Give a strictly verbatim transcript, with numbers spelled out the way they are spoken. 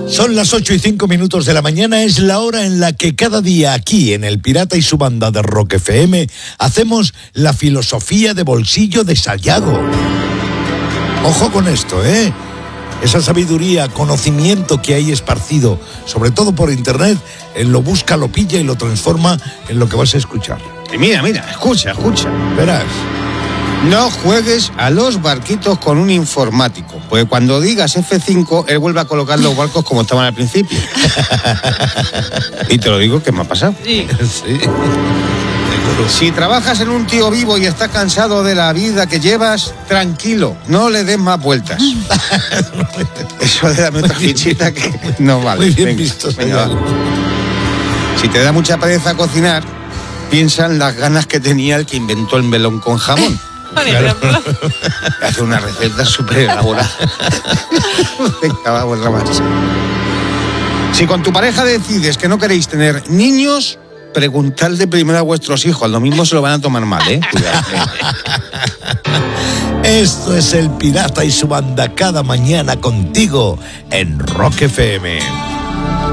Son las ocho y cinco minutos de la mañana, es la hora en la que cada día aquí en El Pirata y su banda de Rock F M hacemos la filosofía de bolsillo de Sayago. Ojo con esto, ¿eh? Esa sabiduría, conocimiento que hay esparcido, sobre todo por internet, él lo busca, lo pilla y lo transforma en lo que vas a escuchar. Y mira, mira, escucha, escucha. Verás. No juegues a los barquitos con un informático, porque cuando digas F cinco, él vuelve a colocar los barcos como estaban al principio. Y te lo digo que me ha pasado. Sí. Sí. Si trabajas en un tío vivo y estás cansado de la vida que llevas, tranquilo, no le des más vueltas. Eso de darme otra fichita que no vale. Muy bien venga, visto, venga, va. Si te da mucha pereza cocinar, piensa en las ganas que tenía el que inventó el melón con jamón. Claro. Hace una receta súper elaborada. Venga, vamos a más. Si con tu pareja decides que no queréis tener niños, preguntadle primero a vuestros hijos. Lo mismo se lo van a tomar mal, ¿eh? Cuidado. Esto es El Pirata y su banda cada mañana contigo en Rock F M.